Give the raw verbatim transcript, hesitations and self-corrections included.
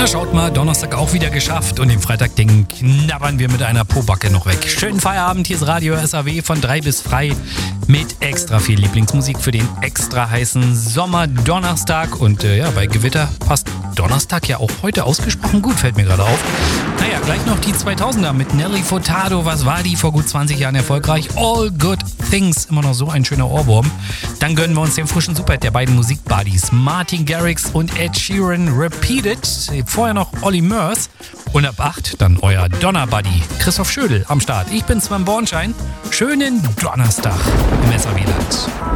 Na schaut mal, Donnerstag auch wieder geschafft und den Freitag, den knabbern wir mit einer Pobacke noch weg. Schönen Feierabend, hier ist Radio S A W von drei bis frei mit extra viel Lieblingsmusik für den extra heißen Sommerdonnerstag. Und äh, ja, bei Gewitter passt Donnerstag ja auch heute ausgesprochen gut, fällt mir gerade auf. Naja, gleich noch die zweitausender mit Nelly Furtado. Was war die vor gut zwanzig Jahren erfolgreich? All Good Things, immer noch so ein schöner Ohrwurm. Dann gönnen wir uns den frischen Superhit der beiden Musikbuddies Martin Garrix und Ed Sheeran, Repeated. Vorher noch Olly Murs. Und ab acht dann euer Donnerbuddy Christoph Schödel am Start. Ich bin Sven Bornschein. Schönen Donnerstag im S A W-Land.